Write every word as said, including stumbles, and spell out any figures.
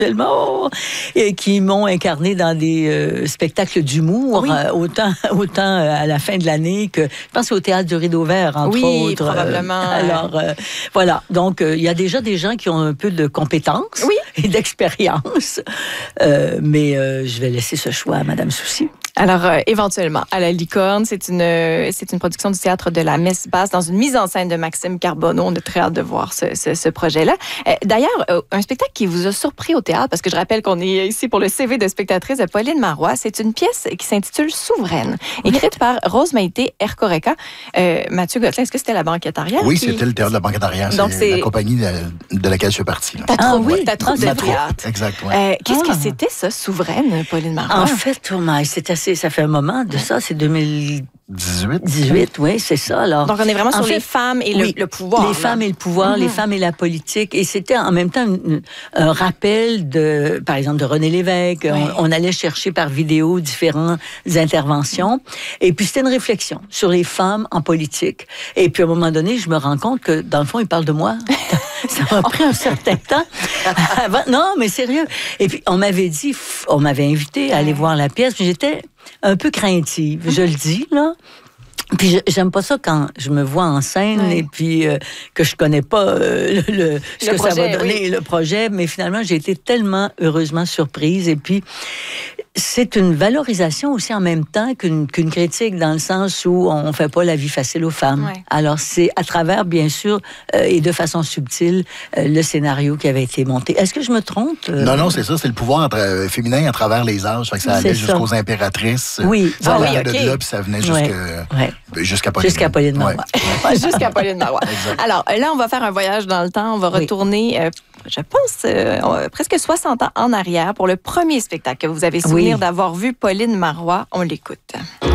tellement, et qui m'ont incarné dans des euh, spectacles d'humour, oui. euh, autant, autant à la fin de l'année que, je pense, au Théâtre du Rideau Vert, entre oui, autres. probablement. Euh, alors, euh, voilà. Donc, euh, il y a déjà des gens qui ont un peu de compétences oui. et d'expérience, euh, mais euh, je vais laisser ce choix à Madame Soucy. Alors, euh, éventuellement, à la Licorne, c'est une, c'est une production du Théâtre de la Messe Basse dans une mise en scène de Maxime Carbonneau. On a très hâte de voir ce, ce, ce projet-là. Euh, d'ailleurs, euh, un spectacle qui vous a surpris au théâtre, parce que je rappelle qu'on est ici pour le C V de spectatrice de Pauline Marois, c'est une pièce qui s'intitule Souveraine, écrite par Rose Maïté Ercoreka. Euh, Mathieu Gosselin, est-ce que c'était la banquette arrière? Oui, qui... c'était le Théâtre de la banquette arrière. Donc, c'est, c'est la compagnie de, de laquelle je fais partie. T'as ah, trop, oui. t'as trop ah, de théâtre. Exact, oui. Euh, qu'est-ce ah. que c'était, ça, Souveraine, Pauline Marois? En fait, oh my, c'est assez, ça fait un moment de ça, c'est deux mille dix-huit. dix-huit, oui, c'est ça. Alors, donc, on est vraiment sur fait, les femmes et le, oui, le pouvoir. Les là. femmes et le pouvoir, mm-hmm. les femmes et la politique. Et c'était en même temps un, un rappel de, par exemple, de René Lévesque. Oui. On, on allait chercher par vidéo différentes interventions. Et puis, c'était une réflexion sur les femmes en politique. Et puis, à un moment donné, je me rends compte que, dans le fond, il parle de moi. Ça m'a pris un certain temps. Avant, non, mais sérieux. Et puis, on m'avait dit, on m'avait invité à aller voir la pièce, mais j'étais un peu craintive, je le dis, là. Puis j'aime pas ça quand je me vois en scène oui. et puis euh, que je connais pas euh, le, le, ce le que projet, ça va donner, oui. le projet. Mais finalement, j'ai été tellement heureusement surprise. Et puis, c'est une valorisation aussi en même temps qu'une, qu'une critique, dans le sens où on fait pas la vie facile aux femmes. Oui. Alors, c'est à travers, bien sûr, euh, et de façon subtile, euh, le scénario qui avait été monté. Est-ce que je me trompe? Euh... Non, non, c'est ça. C'est le pouvoir entre, euh, féminin à travers les âges. Fait que ça allait jusqu'aux ça. impératrices. Oui. Ça ah, allait oui, okay. de là, puis ça venait jusqu'à... Ouais. Ouais. Jusqu'à Pauline. Jusqu'à Pauline Marois. Ouais. Jusqu'à Pauline Marois. Alors là, on va faire un voyage dans le temps. On va retourner, oui. euh, je pense, euh, presque soixante ans en arrière pour le premier spectacle que vous avez souvenir oui. d'avoir vu Pauline Marois. On l'écoute.